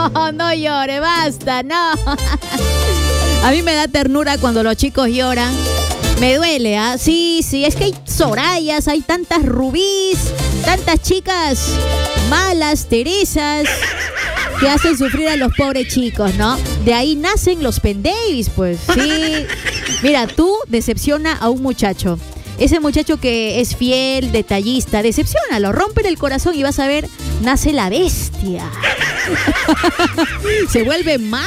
No llore, basta, no. A mí me da ternura cuando los chicos lloran. Me duele, ¿ah? Sí, es que hay Sorayas, hay tantas Rubís, tantas chicas malas, Teresas, que hacen sufrir a los pobres chicos, ¿no? De ahí nacen los pendavis, pues, sí. Mira, tú decepciona a un muchacho. Ese muchacho que es fiel, detallista, decepciónalo, rómpele el corazón y vas a ver, nace la bestia. Se vuelve mal.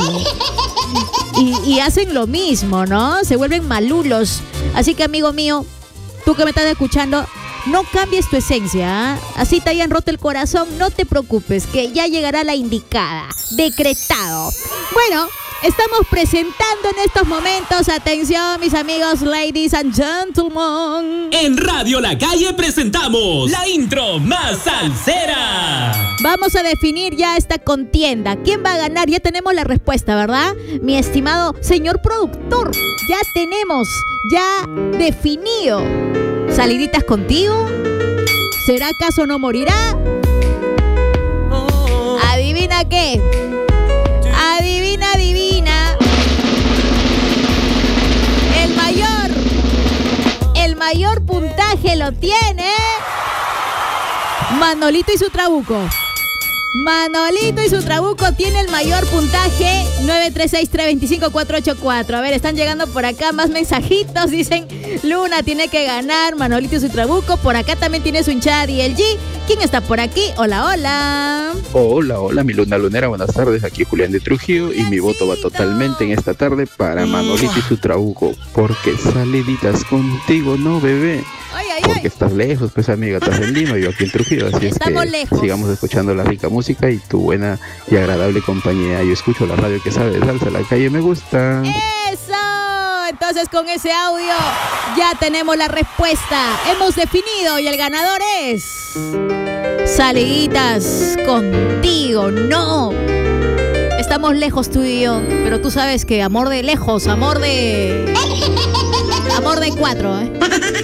Y hacen lo mismo, ¿no? Se vuelven malulos. Así que, amigo mío, tú que me estás escuchando, no cambies tu esencia, ¿eh? Así te hayan roto el corazón, no te preocupes, que ya llegará la indicada. Decretado. Bueno, estamos presentando en estos momentos, atención mis amigos, ladies and gentlemen. En Radio La Calle presentamos la intro más salsera. Vamos a definir ya esta contienda. ¿Quién va a ganar? Ya tenemos la respuesta, ¿verdad? Mi estimado señor productor, ya tenemos, ya definido. ¿Saliditas contigo? ¿Será acaso no morirá? ¿Adivina qué? Adivina. El mayor puntaje lo tiene Manolito y su Trabuco. Manolito y su Trabuco tiene el mayor puntaje, 936-325-484. A ver, están llegando por acá más mensajitos. Dicen, Luna tiene que ganar, Manolito y su Trabuco. Por acá también tiene su hinchada y el G. ¿Quién está por aquí? Hola. Hola, mi luna lunera, buenas tardes. Aquí Julián de Trujillo y mi voto va totalmente en esta tarde para Manolito y su Trabuco. Porque saliditas contigo, no, bebé. Porque estás lejos, pues amiga, estás en Lima y yo aquí en Trujillo, así Estamos es que lejos. Sigamos escuchando la rica música y tu buena y agradable compañía. Yo escucho la radio que sabe de salsa, La Calle me gusta. ¡Eso! Entonces con ese audio ya tenemos la respuesta. Hemos definido y el ganador es Saliditas contigo, no. Estamos lejos tú y yo, pero tú sabes que amor de lejos, amor de 4, ¿eh?